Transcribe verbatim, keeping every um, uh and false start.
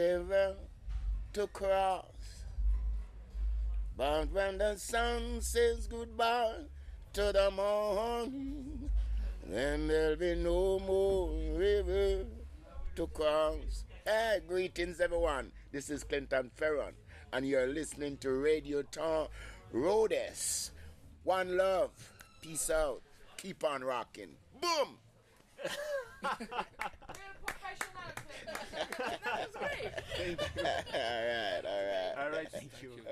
river to cross. But when the sun says goodbye to the morning, then there'll be no more river to cross. Hey, greetings everyone. This is Clinton Ferron, and you're listening to Radio Town Rhodes. One love. Peace out. Keep on rocking. Boom! That's great. Thank you. All right, all right. All right, thank you.